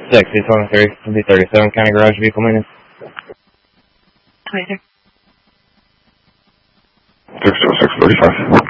6023, it'll be 37 County Garage Vehicle Maintenance. 23. 60635.